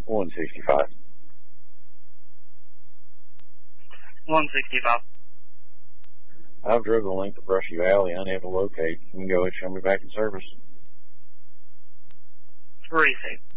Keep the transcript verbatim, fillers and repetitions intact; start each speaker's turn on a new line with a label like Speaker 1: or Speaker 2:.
Speaker 1: one sixty-five.
Speaker 2: one sixty-five.
Speaker 1: I've driven the length of Brushy Valley, unable to locate. You can go and show me back in service.
Speaker 2: Receive.